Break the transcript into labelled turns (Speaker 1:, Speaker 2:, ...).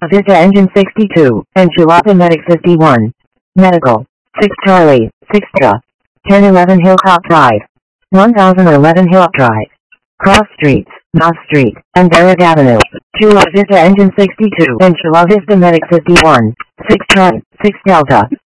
Speaker 1: Vista Engine 62, and Chulapa Medic 51. Medical. 6 Charlie, 6 Cha. 1011 Hilltop Drive. 1011 Hilltop Drive. Cross Streets, Knox Street, and Derrick Avenue. Chula Vista Engine 62, and Chula Vista Medic 51. 6 Charlie, 6 Delta.